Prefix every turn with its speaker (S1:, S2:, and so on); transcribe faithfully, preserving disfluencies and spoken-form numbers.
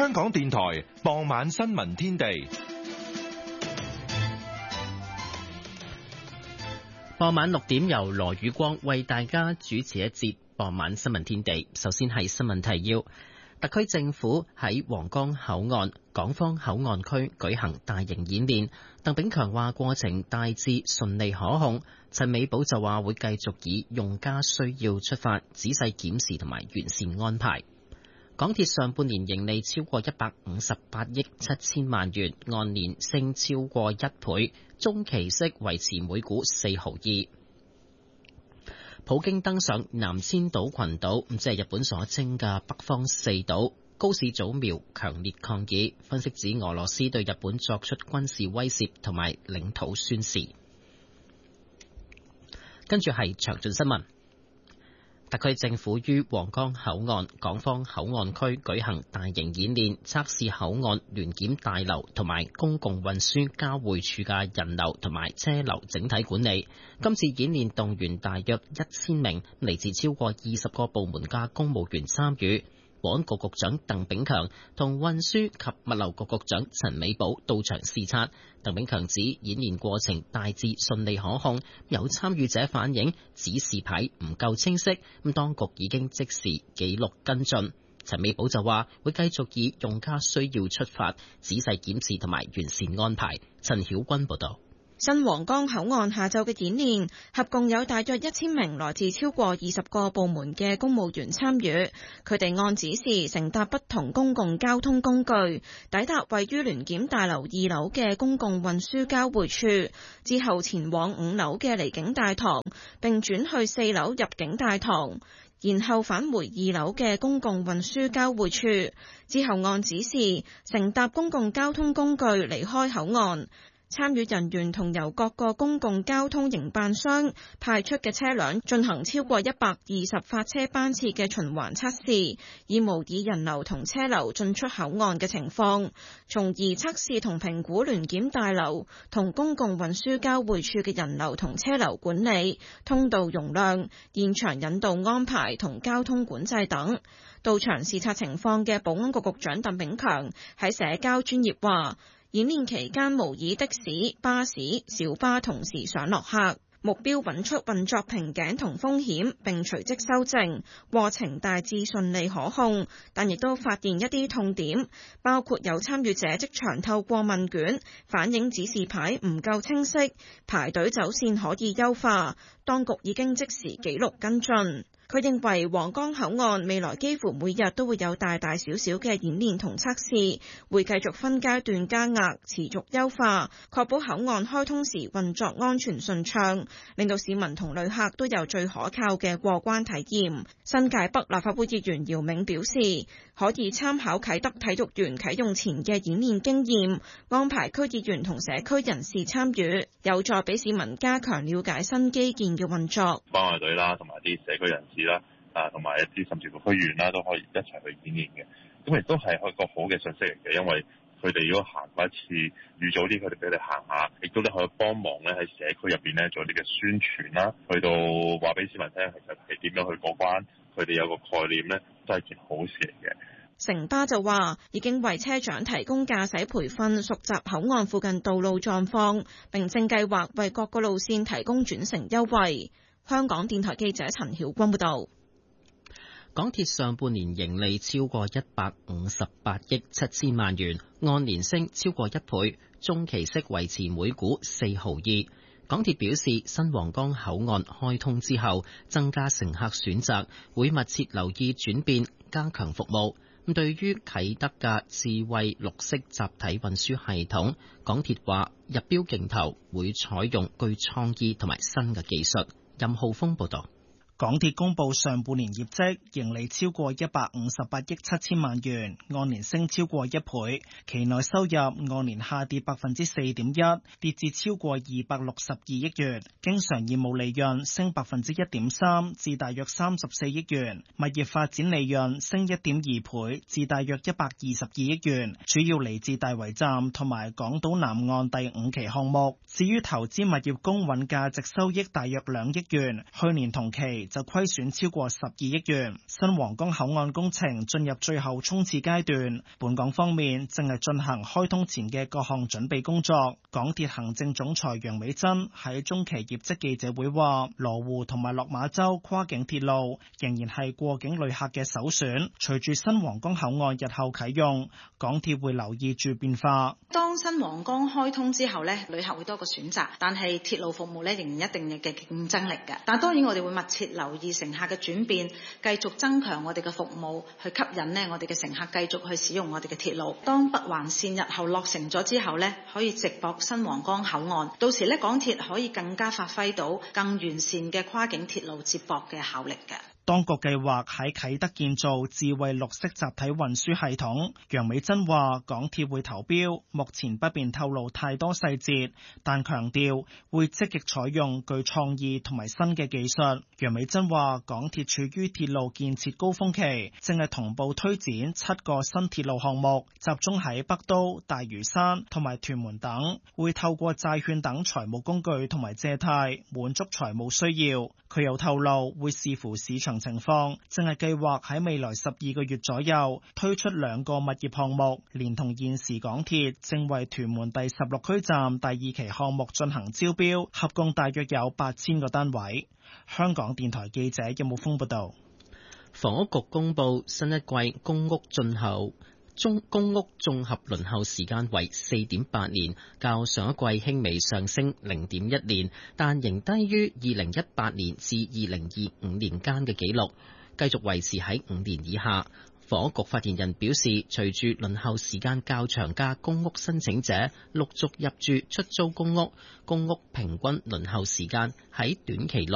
S1: 香港電台傍晚新聞天地。
S2: 傍晚六點由羅宇光為大家主持一節傍晚新聞天地。首先係新聞提要。特區政府喺皇崗口岸港方口岸區舉行大型演練，鄧炳強話過程大致順利可控。陳美寶就話會繼續以用家需要出發，仔細檢視同埋完善安排。港鐵上半年盈利超過一百五十八億七千萬元，按年升超過一倍，中期息維持每股四毫二。普京登上南千島群島，即係日本所稱嘅北方四島。高市早苗強烈抗議，分析指俄羅斯對日本作出軍事威懾同埋領土宣示。跟住係詳盡新聞。特區政府於皇崗口岸港方口岸區舉行大型演練，測試口岸聯檢大樓同埋公共運輸交匯處嘅人流同埋車流整體管理。今次演練動員大約一千名嚟自超過二十個部門嘅公務員參與。保安局局長鄧炳強同運輸及物流局局長陳美寶到場視察。鄧炳強指演練過程大致順利可控，有參與者反映指示牌唔夠清晰，咁當局已經即時記錄跟進。陳美寶就話會繼續以用家需要出發，仔細檢視同埋完善安排。陳曉君報道。
S3: 新皇崗口岸下晝嘅演練，合共有大約一千名來自超過二十個部門嘅公務員參與。佢哋按指示乘搭不同公共交通工具，抵達位於聯檢大樓二樓嘅公共運輸交匯處，之後前往五樓嘅離境大堂，並轉去四樓入境大堂，然後返回二樓嘅公共運輸交匯處，之後按指示乘搭公共交通工具離開口岸。參與人員同由各個公共交通營辦商派出嘅車輛進行超過一百二十發車班次嘅循環測試，以模擬人流同車流進出口岸嘅情況，從而測試同評估聯檢大樓同公共運輸交匯處嘅人流同車流管理、通道容量、現場引導安排同交通管制等。到場視察情況嘅保安局局長鄧炳強喺社交專頁話，演練期間模擬的士、巴士、小巴同時上落客，目標揾出運作瓶頸同風險，並隨即修正。過程大致順利可控，但亦都發現一啲痛點，包括有參與者即場透過問卷反映指示牌唔夠清晰，排隊走線可以優化，當局已經即時記錄跟進。佢認為皇崗口岸未來幾乎每日都會有大大小小嘅演練同測試，會繼續分階段加壓，持續優化，確保口岸開通時運作安全順暢，令到市民同旅客都有最可靠嘅過關體驗。新界北立法會議員姚明表示，可以參考啟德體育園啟用前嘅演練經驗，安排區議員同社區人士參與，有助俾市民加強了解新基建嘅運作。
S4: 幫下隊啦，同埋啲社區人士啦，啊，同埋一啲甚至乎區議員啦，都可以一齊去演練嘅。咁亦都係一個好嘅信息嚟嘅，因為佢哋如果行過一次預早啲，佢哋俾你行下，亦都咧可以幫忙咧喺社區入邊咧做啲嘅宣傳啦，去到話俾市民聽，其實係點樣去過關，佢哋有個概念咧，都係件好事嚟嘅。
S3: 城巴就話已經為車長提供駕駛培訓，熟習口岸附近道路狀況，並正計劃為各個路線提供轉乘優惠。香港電台記者陳曉君報道。
S2: 港鐵上半年盈利超過一百五十八億七千萬元，按年升超過一倍，中期息維持每股四毫二。港鐵表示，新皇崗口岸開通之後，增加乘客選擇，會密切留意轉變，加強服務。對於啟德嘅智慧綠色集體運輸系統，港鐵話入標競投會採用具創意同埋新嘅技術。任浩峰報道。
S5: 港鐵公布上半年業績，盈利超過一百五十八億七千萬元，按年升超過一倍。期內收入按年下跌百分之四點一，跌至超過二百六十二億元。經常業務利潤升百分之一點三，至大約三十四億元。物業發展利潤升一點二倍，至大約一百二十二億元，主要嚟自大圍站同埋港島南岸第五期項目。至於投資物業公允價值收益大約兩億元，去年同期嚟就虧損超過十二億元。新皇崗口岸工程進入最後衝刺階段，本港方面正係進行開通前嘅各項準備工作。港鐵行政總裁楊美珍喺中期業績記者會話，羅湖同埋落馬洲跨境鐵路仍然係過境旅客嘅首選。隨住新皇崗口岸日後啟用，港鐵會留意住變化。
S6: 當新皇崗開通之後呢，旅客會多個選擇，但係鐵路服務呢仍然一定嘅競爭力嘅。但當然我哋會密切留意乘客嘅轉變，繼續增強我哋嘅服務，去吸引呢我哋嘅乘客繼續去使用我哋嘅鐵路。當北環線日後落成咗之後呢，可以直駁新皇崗口岸，到時呢港鐵可以更加發揮到更完善嘅跨境鐵路接駁嘅效力嘅。
S5: 當局計劃喺啟德建造智慧綠色集體運輸系統。楊美珍話港鐵會投標，目前不便透露太多細節，但強調會積極採用具創意同埋新嘅技術。楊美珍話港鐵處於鐵路建設高峰期，正係同步推展七個新鐵路項目，集中喺北都、大嶼山同埋屯門等，會透過債券等財務工具同埋借貸滿足財務需要。佢又透露會視乎市場情況，正係計劃喺未來十二個月左右推出兩個物業項目，連同現時港鐵正為屯門第十六區站第二期項目進行招標，合共大約有八千個單位。香港電台記者任武峰報道。
S2: 房屋局公布新一季公屋進口中公屋綜合輪候時間為四點八年，較上一季輕微上升零點一年，但仍低於二零一八年至二零二五年間嘅紀錄，繼續維持喺五年以下。房屋局發言人表示，隨住輪候時間較長嘅公屋申請者陸續入住出租公屋，公屋平均輪候時間喺短期內